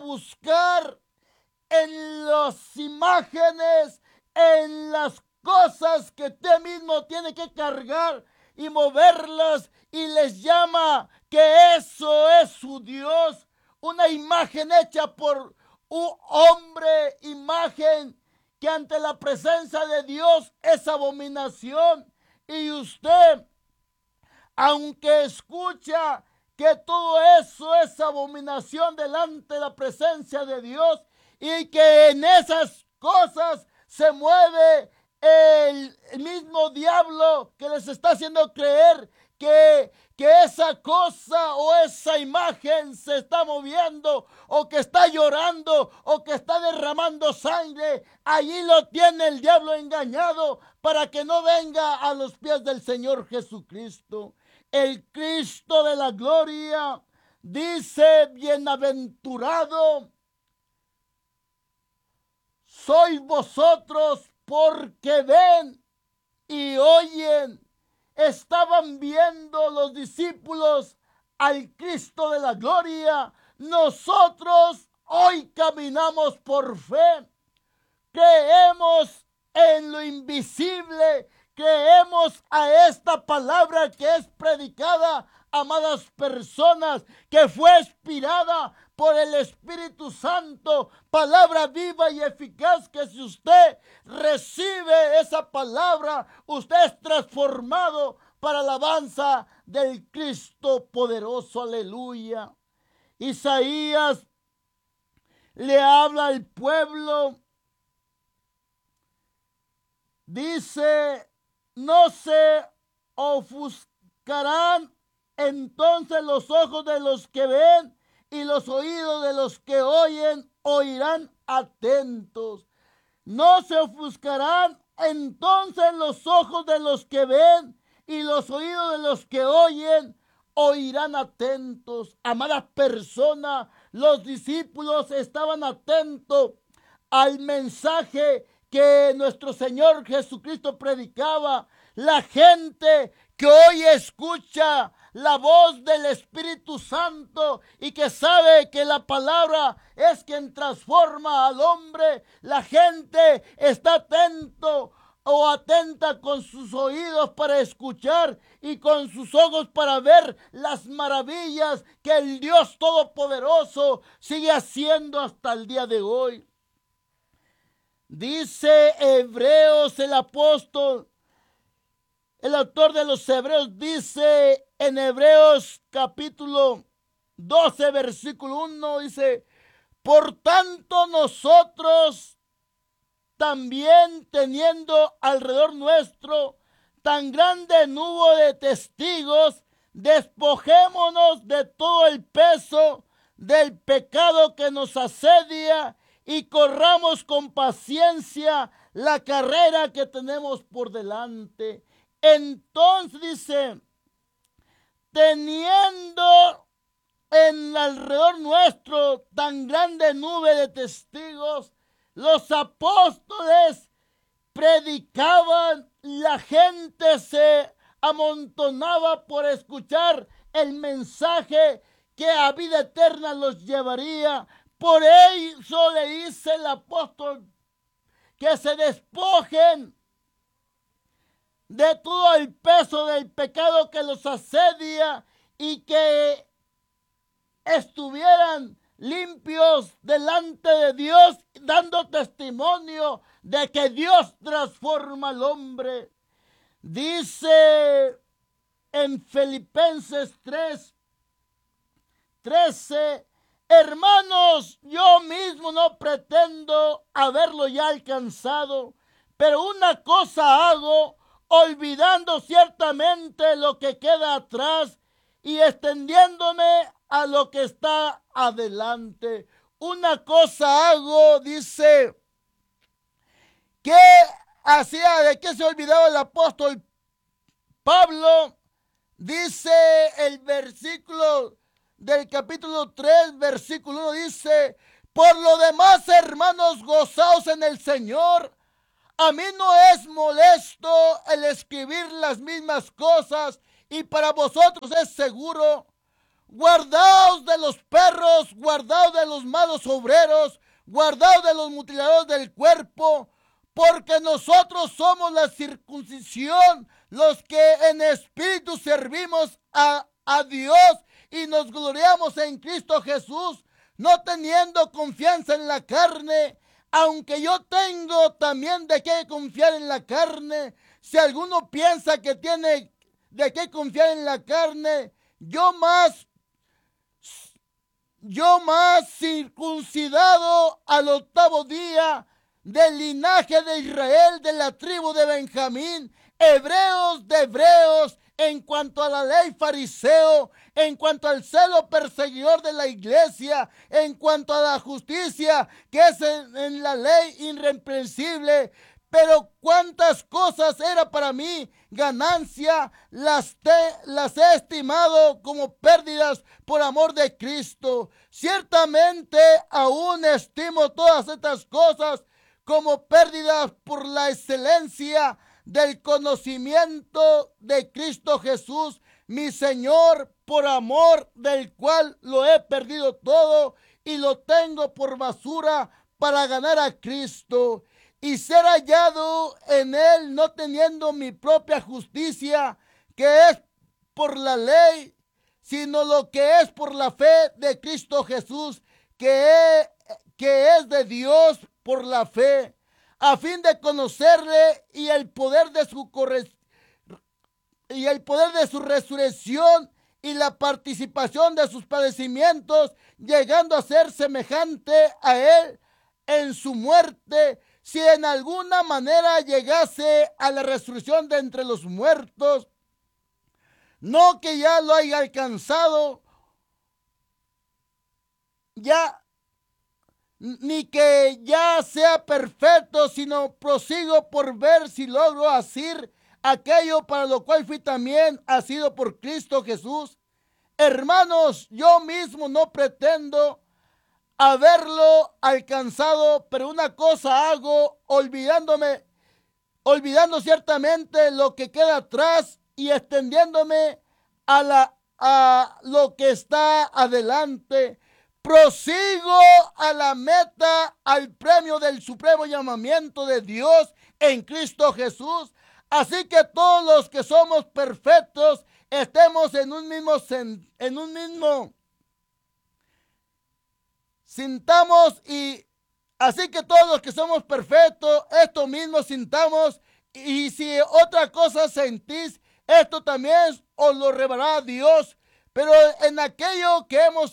buscar en las imágenes, en las cosas que usted mismo tiene que cargar y moverlas, y les llama que eso es su Dios, una imagen hecha por un hombre, imagen que ante la presencia de Dios es abominación. Y usted, aunque escucha que todo eso es abominación delante de la presencia de Dios, y que en esas cosas se mueve el mismo diablo que les está haciendo creer que esa cosa o esa imagen se está moviendo, o que está llorando, o que está derramando sangre, allí lo tiene el diablo engañado para que no venga a los pies del Señor Jesucristo. El Cristo de la gloria dice: bienaventurado sois vosotros porque ven y oyen. Estaban viendo los discípulos al Cristo de la gloria. Nosotros hoy caminamos por fe. Creemos en lo invisible. Creemos a esta palabra que es predicada, amadas personas, que fue inspirada por el Espíritu Santo, palabra viva y eficaz, que si usted recibe esa palabra, usted es transformado para la alabanza del Cristo poderoso. Aleluya. Isaías le habla al pueblo. Dice: no se ofuscarán entonces los ojos de los que ven, y los oídos de los que oyen oirán atentos. No se ofuscarán entonces los ojos de los que ven, y los oídos de los que oyen oirán atentos. Amadas personas, los discípulos estaban atentos al mensaje que nuestro Señor Jesucristo predicaba. La gente que hoy escucha la voz del Espíritu Santo y que sabe que la palabra es quien transforma al hombre, la gente está atento o atenta con sus oídos para escuchar y con sus ojos para ver las maravillas que el Dios Todopoderoso sigue haciendo hasta el día de hoy. Dice Hebreos, el apóstol, el autor de los Hebreos, dice en Hebreos capítulo 12, versículo 1, dice: por tanto nosotros también, teniendo alrededor nuestro tan grande nube de testigos, despojémonos de todo el peso del pecado que nos asedia, y corramos con paciencia la carrera que tenemos por delante. Entonces dice: teniendo en alrededor nuestro tan grande nube de testigos, los apóstoles predicaban, la gente se amontonaba por escuchar el mensaje que a vida eterna los llevaría. Por eso le dice el apóstol que se despojen de todo el peso del pecado que los asedia, y que estuvieran limpios delante de Dios, dando testimonio de que Dios transforma al hombre. Dice en Filipenses 3:13: hermanos, yo mismo no pretendo haberlo ya alcanzado, pero una cosa hago, olvidando ciertamente lo que queda atrás y extendiéndome a lo que está adelante. Una cosa hago, dice, ¿qué hacía? ¿De qué se olvidaba el apóstol Pablo? Dice el versículo del capítulo 3, versículo 1, dice: por lo demás, hermanos, gozaos en el Señor. A mí no es molesto el escribir las mismas cosas, y para vosotros es seguro. Guardaos de los perros, guardaos de los malos obreros, guardaos de los mutiladores del cuerpo, porque nosotros somos la circuncisión, los que en espíritu servimos a Dios y nos gloriamos en Cristo Jesús, no teniendo confianza en la carne, aunque yo tengo también de qué confiar en la carne. Si alguno piensa que tiene de qué confiar en la carne, yo más circuncidado al 8º día, del linaje de Israel, de la tribu de Benjamín, hebreos de hebreos, en cuanto a la ley fariseo, en cuanto al celo perseguidor de la iglesia, en cuanto a la justicia que es en la ley irreprensible. Pero cuántas cosas era para mí ganancia, las he estimado como pérdidas por amor de Cristo. Ciertamente aún estimo todas estas cosas como pérdidas por la excelencia del conocimiento de Cristo Jesús, mi Señor, por amor del cual lo he perdido todo y lo tengo por basura para ganar a Cristo y ser hallado en él, no teniendo mi propia justicia, que es por la ley, sino lo que es por la fe de Cristo Jesús, que es de Dios por la fe, a fin de conocerle y el poder de su resurrección y la participación de sus padecimientos, llegando a ser semejante a él en su muerte, si en alguna manera llegase a la resurrección de entre los muertos. No que ya lo haya alcanzado, ni que ya sea perfecto, sino prosigo por ver si logro hacer aquello para lo cual fui también asido por Cristo Jesús. Hermanos, yo mismo no pretendo haberlo alcanzado, pero una cosa hago, olvidando ciertamente lo que queda atrás y extendiéndome a lo que está adelante. Prosigo a la meta, al premio del supremo llamamiento de Dios en Cristo Jesús. Así que todos los que somos perfectos estemos en un mismo sintamos, y así que todos los que somos perfectos, esto mismo sintamos, y si otra cosa sentís, esto también os lo revelará Dios. Pero en aquello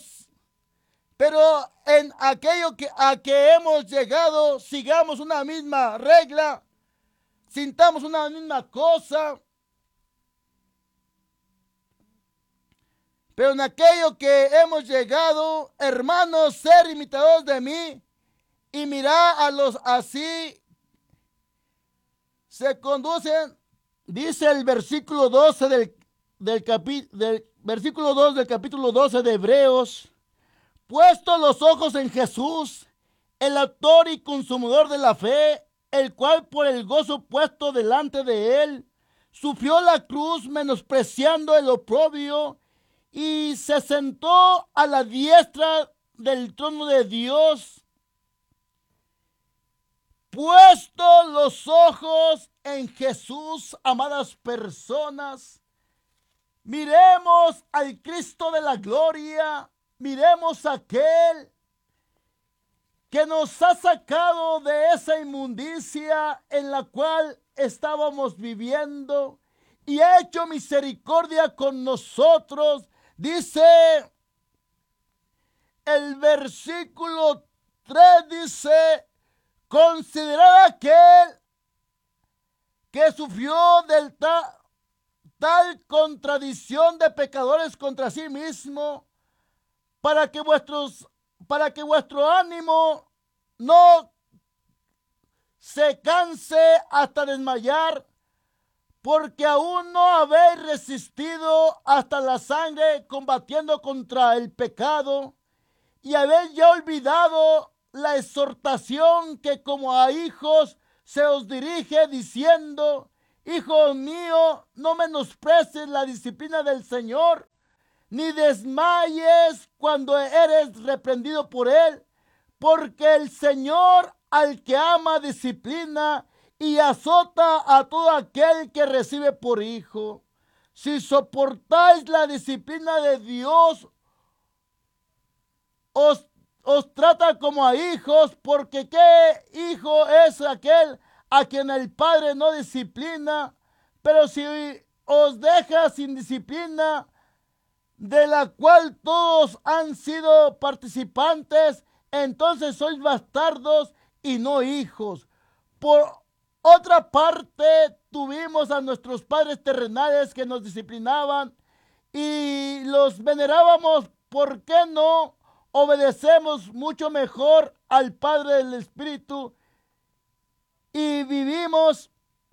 a que hemos llegado, sigamos una misma regla, sintamos una misma cosa. Pero en aquello que hemos llegado, hermanos, ser imitadores de mí y mirad a los así se conducen, dice el versículo 12 del versículo 2 del capítulo 12 de Hebreos. Puestos los ojos en Jesús, el autor y consumador de la fe, el cual por el gozo puesto delante de él, sufrió la cruz, menospreciando el oprobio, y se sentó a la diestra del trono de Dios. Puestos los ojos en Jesús, amadas personas, miremos al Cristo de la gloria, miremos a aquel que nos ha sacado de esa inmundicia en la cual estábamos viviendo y ha hecho misericordia con nosotros. Dice el versículo 3, dice: considerad aquel que sufrió del tal contradicción de pecadores contra sí mismo, para que vuestro ánimo no se canse hasta desmayar, porque aún no habéis resistido hasta la sangre combatiendo contra el pecado, y habéis ya olvidado la exhortación que como a hijos se os dirige, diciendo: hijos míos, no menosprecies la disciplina del Señor, ni desmayes cuando eres reprendido por él, porque el Señor al que ama disciplina y azota a todo aquel que recibe por hijo. Si soportáis la disciplina de Dios, os trata como a hijos, porque ¿qué hijo es aquel a quien el Padre no disciplina? Pero si os deja sin disciplina, de la cual todos han sido participantes, entonces sois bastardos y no hijos. Por otra parte, tuvimos a nuestros padres terrenales que nos disciplinaban y los venerábamos. ¿Por qué no obedecemos mucho mejor al Padre del Espíritu y vivimos?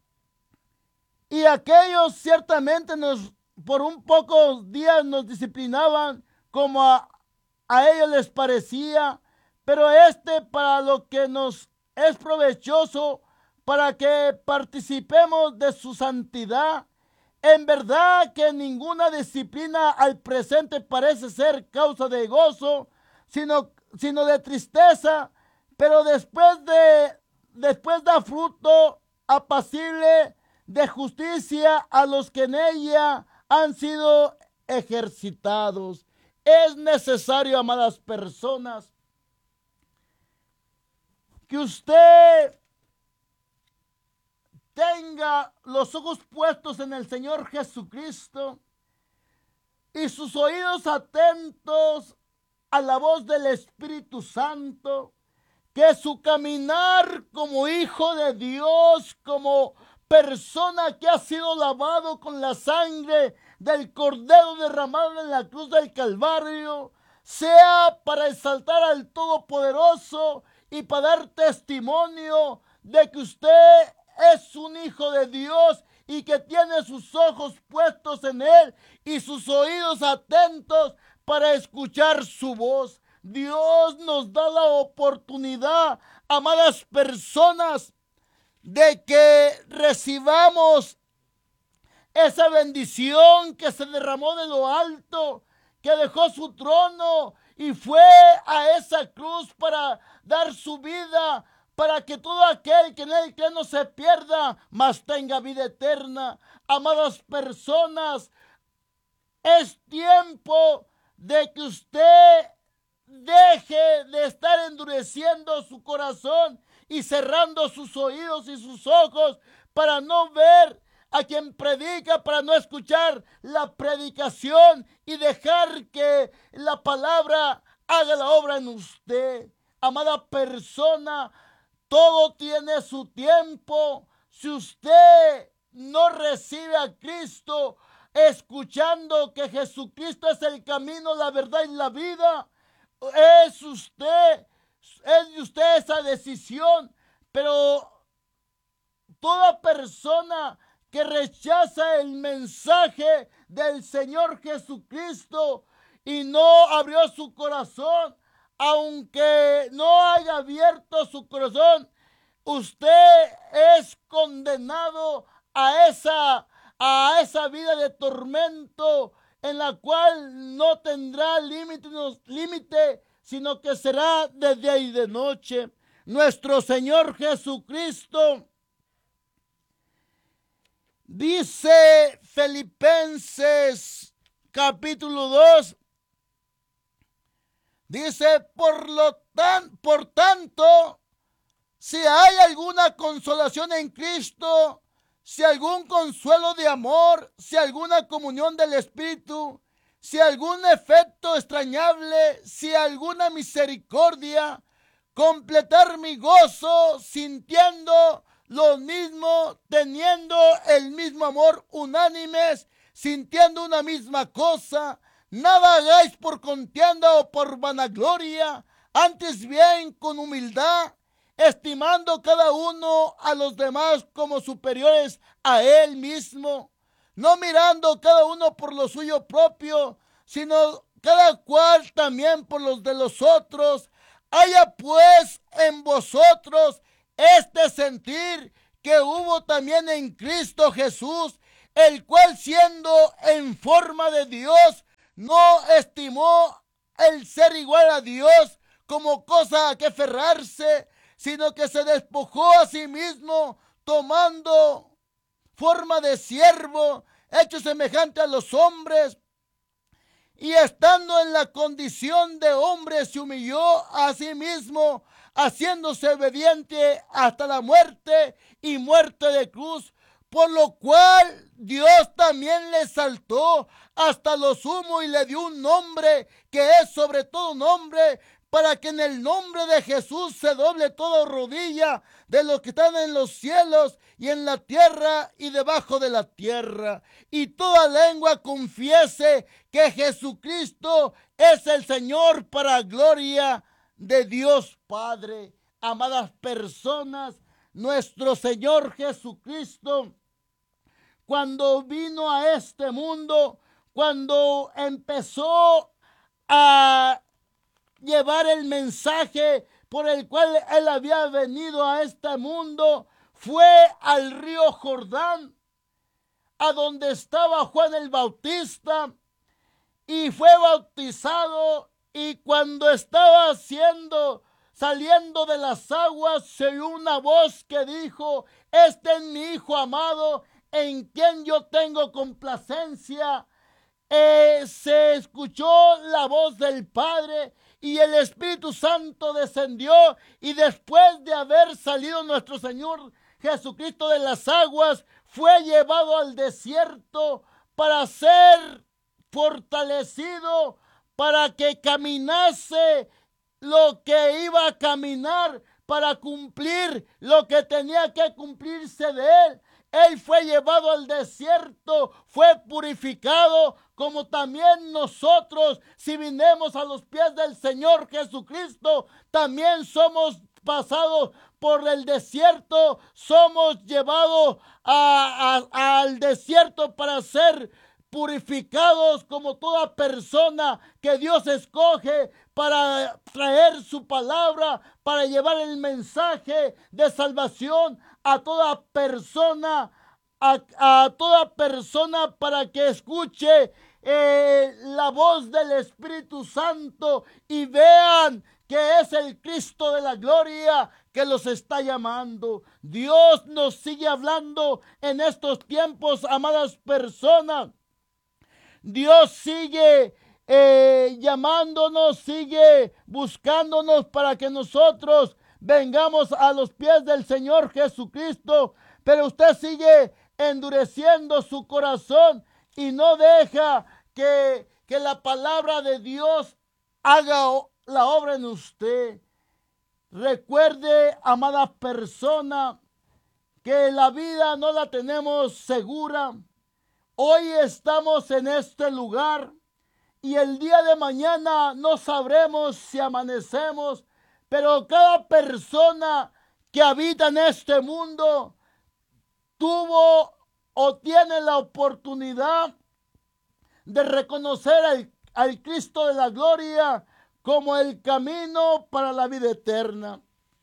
Y aquellos ciertamente por un pocos días nos disciplinaban como a ellos les parecía, pero para lo que nos es provechoso, para que participemos de su santidad. En verdad que ninguna disciplina al presente parece ser causa de gozo, sino de tristeza, pero después da fruto apacible de justicia a los que en ella han sido ejercitados. Es necesario, amadas personas, que usted tenga los ojos puestos en el Señor Jesucristo y sus oídos atentos a la voz del Espíritu Santo, que su caminar como hijo de Dios, como persona que ha sido lavado con la sangre del Cordero derramado en la cruz del Calvario, sea para exaltar al Todopoderoso y para dar testimonio de que usted es un hijo de Dios y que tiene sus ojos puestos en Él y sus oídos atentos para escuchar su voz. Dios nos da la oportunidad, amadas personas, de que recibamos esa bendición que se derramó de lo alto, que dejó su trono y fue a esa cruz para dar su vida, para que todo aquel que en él cree no se pierda, mas tenga vida eterna. Amadas personas, es tiempo de que usted deje de estar endureciendo su corazón y cerrando sus oídos y sus ojos para no ver a quien predica, para no escuchar la predicación y dejar que la palabra haga la obra en usted. Amada persona, todo tiene su tiempo. Si usted no recibe a Cristo, escuchando que Jesucristo es el camino, la verdad y la vida, es de usted esa decisión. Pero toda persona que rechaza el mensaje del Señor Jesucristo y no abrió su corazón, aunque no haya abierto su corazón, usted es condenado a esa vida de tormento en la cual no tendrá límite, sino que será de día y de noche. Nuestro Señor Jesucristo dice Filipenses capítulo 2, dice, por tanto, si hay alguna consolación en Cristo, si algún consuelo de amor, si alguna comunión del Espíritu, si algún efecto extrañable, si alguna misericordia, completar mi gozo sintiendo lo mismo, teniendo el mismo amor, unánimes, sintiendo una misma cosa. Nada hagáis por contienda o por vanagloria, antes bien con humildad, estimando cada uno a los demás como superiores a él mismo, no mirando cada uno por lo suyo propio, sino cada cual también por los de los otros. Haya pues en vosotros este sentir que hubo también en Cristo Jesús, el cual siendo en forma de Dios, no estimó el ser igual a Dios como cosa a que aferrarse, sino que se despojó a sí mismo, tomando forma de siervo, hecho semejante a los hombres, y estando en la condición de hombre se humilló a sí mismo, haciéndose obediente hasta la muerte y muerte de cruz, por lo cual Dios también le exaltó hasta lo sumo y le dio un nombre que es sobre todo nombre, para que en el nombre de Jesús se doble toda rodilla de los que están en los cielos y en la tierra y debajo de la tierra, y toda lengua confiese que Jesucristo es el Señor, para gloria de Dios Padre. Amadas personas, nuestro Señor Jesucristo, cuando vino a este mundo, cuando empezó a llevar el mensaje por el cual él había venido a este mundo, fue al río Jordán, a donde estaba Juan el Bautista, y fue bautizado. Y cuando estaba saliendo de las aguas, se oyó una voz que dijo: este es mi Hijo amado, en quien yo tengo complacencia. Se escuchó la voz del Padre, y el Espíritu Santo descendió, y después de haber salido nuestro Señor Jesucristo de las aguas, fue llevado al desierto para ser fortalecido, para que caminase lo que iba a caminar, para cumplir lo que tenía que cumplirse de él. Él fue llevado al desierto, fue purificado, como también nosotros, si vinimos a los pies del Señor Jesucristo, también somos pasados por el desierto, somos llevados al desierto para ser purificados, como toda persona que Dios escoge para traer su palabra, para llevar el mensaje de salvación a toda persona, a toda persona, para que escuche la voz del Espíritu Santo y vean que es el Cristo de la gloria que los está llamando. Dios nos sigue hablando en estos tiempos, amadas personas. Dios sigue llamándonos, sigue buscándonos para que nosotros vengamos a los pies del Señor Jesucristo. Pero usted sigue endureciendo su corazón y no deja que la palabra de Dios haga la obra en usted. Recuerde, amada persona, que la vida no la tenemos segura. Hoy estamos en este lugar y el día de mañana no sabremos si amanecemos, pero cada persona que habita en este mundo tuvo o tiene la oportunidad de reconocer al Cristo de la gloria como el camino para la vida eterna.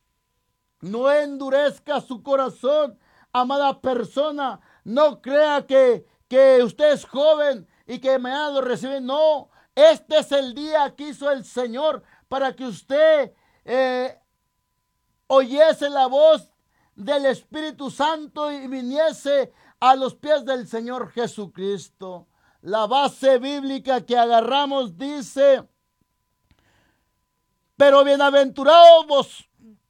No endurezca su corazón, amada persona. No crea que usted es joven y que mañana lo recibe. No, este es el día que hizo el Señor para que usted oyese la voz del Espíritu Santo y viniese a los pies del Señor Jesucristo. La base bíblica que agarramos dice: pero bienaventurados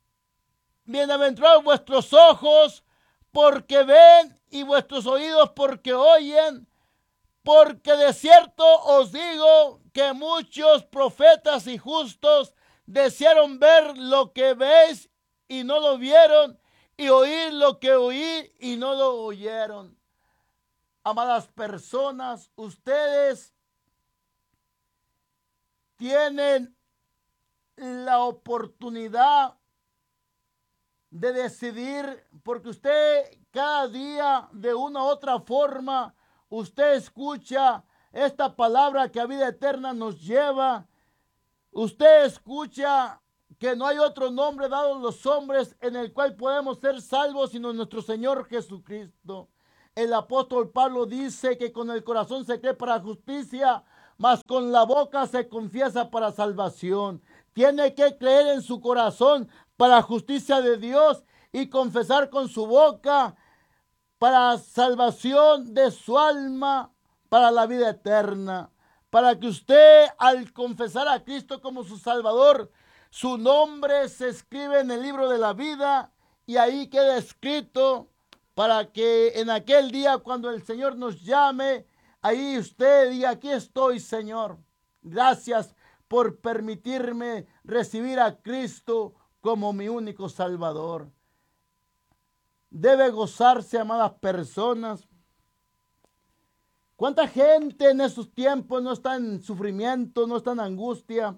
vuestros ojos porque ven, y vuestros oídos porque oyen, porque de cierto os digo que muchos profetas y justos desearon ver lo que veis y no lo vieron, y oír lo que oí y no lo oyeron. Amadas personas, ustedes tienen la oportunidad de decidir, porque usted cada día de una u otra forma, usted escucha esta palabra que a vida eterna nos lleva. Usted escucha que no hay otro nombre dado a los hombres en el cual podemos ser salvos sino nuestro Señor Jesucristo. El apóstol Pablo dice que con el corazón se cree para justicia, mas con la boca se confiesa para salvación. Tiene que creer en su corazón para justicia de Dios y confesar con su boca para salvación de su alma, para la vida eterna. Para que usted, al confesar a Cristo como su Salvador, su nombre se escribe en el libro de la vida y ahí queda escrito para que en aquel día cuando el Señor nos llame, ahí usted diga: aquí estoy, Señor. Gracias por permitirme recibir a Cristo como mi único Salvador. Debe gozarse, amadas personas. ¿Cuánta gente en esos tiempos no está en sufrimiento, no está en angustia?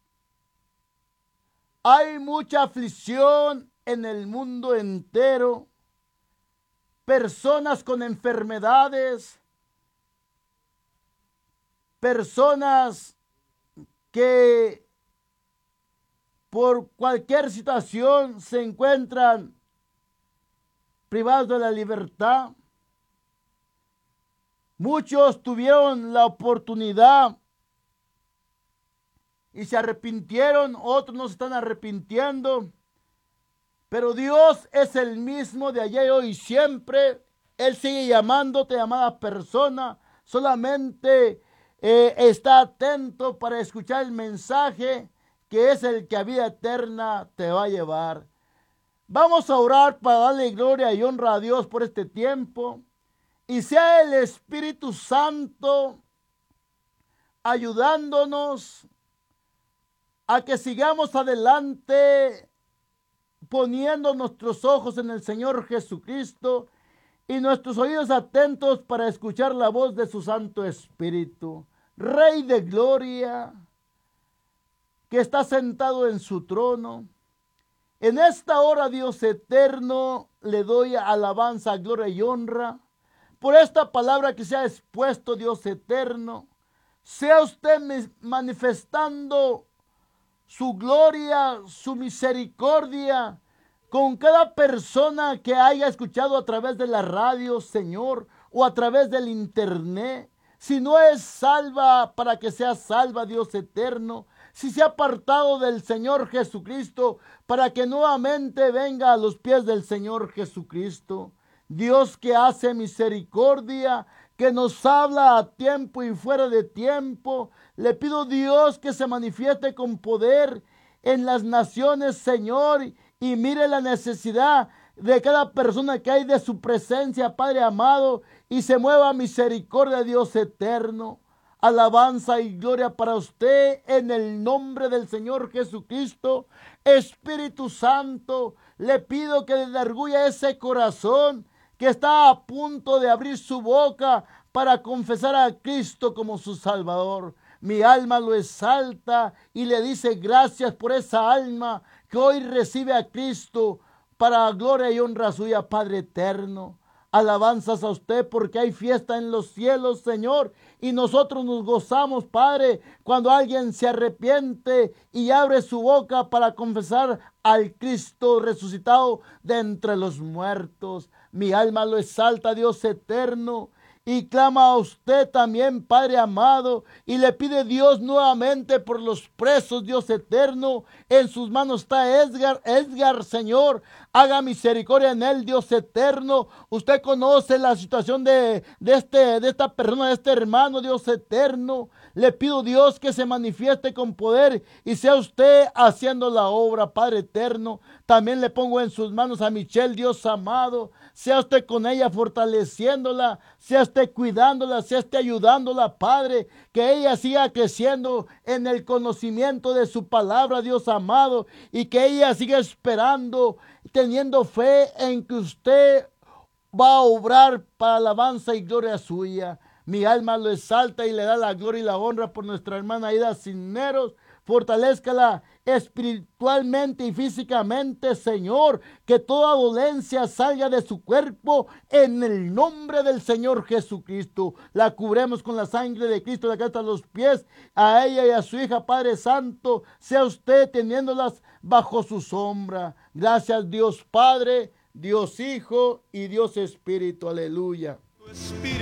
Hay mucha aflicción en el mundo entero. Personas con enfermedades, personas que por cualquier situación se encuentran privados de la libertad. Muchos tuvieron la oportunidad y se arrepintieron, otros no se están arrepintiendo. Pero Dios es el mismo de ayer, hoy y siempre. Él sigue llamándote, amada persona. Solamente está atento para escuchar el mensaje que es el que a vida eterna te va a llevar. Vamos a orar para darle gloria y honra a Dios por este tiempo. Y sea el Espíritu Santo ayudándonos a que sigamos adelante, poniendo nuestros ojos en el Señor Jesucristo y nuestros oídos atentos para escuchar la voz de su Santo Espíritu. Rey de gloria, que está sentado en su trono. En esta hora, Dios eterno, le doy alabanza, gloria y honra por esta palabra que se ha expuesto, Dios eterno. Sea usted manifestando su gloria, su misericordia con cada persona que haya escuchado a través de la radio, Señor, o a través del internet. Si no es salva, para que sea salva, Dios eterno. Si se ha apartado del Señor Jesucristo, para que nuevamente venga a los pies del Señor Jesucristo. Dios que hace misericordia, que nos habla a tiempo y fuera de tiempo. Le pido, Dios, que se manifieste con poder en las naciones, Señor, y mire la necesidad de cada persona que hay de su presencia, Padre amado, y se mueva misericordia, Dios eterno. Alabanza y gloria para usted en el nombre del Señor Jesucristo. Espíritu Santo, le pido que desargulle ese corazón que está a punto de abrir su boca para confesar a Cristo como su Salvador. Mi alma lo exalta y le dice gracias por esa alma que hoy recibe a Cristo para gloria y honra suya, Padre eterno. Alabanzas a usted porque hay fiesta en los cielos, Señor, y nosotros nos gozamos, Padre, cuando alguien se arrepiente y abre su boca para confesar al Cristo resucitado de entre los muertos. Mi alma lo exalta, Dios eterno, y clama a usted también, Padre amado, y le pide Dios nuevamente por los presos, Dios eterno. En sus manos está Edgar, Señor, haga misericordia en él, Dios eterno. Usted conoce la situación de esta persona, de este hermano, Dios eterno. Le pido, Dios, que se manifieste con poder y sea usted haciendo la obra, Padre eterno. También le pongo en sus manos a Michelle, Dios amado. Sea usted con ella fortaleciéndola, sea usted cuidándola, sea usted ayudándola, Padre, que ella siga creciendo en el conocimiento de su palabra, Dios amado, y que ella siga esperando, teniendo fe en que usted va a obrar para alabanza y gloria suya. Mi alma lo exalta y le da la gloria y la honra por nuestra hermana Aida Cisneros. Fortalézcala espiritualmente y físicamente, Señor, que toda dolencia salga de su cuerpo en el nombre del Señor Jesucristo. La cubremos con la sangre de Cristo de acá hasta los pies, a ella y a su hija, Padre Santo, sea usted teniéndolas bajo su sombra. Gracias, Dios Padre, Dios Hijo y Dios Espíritu. Aleluya.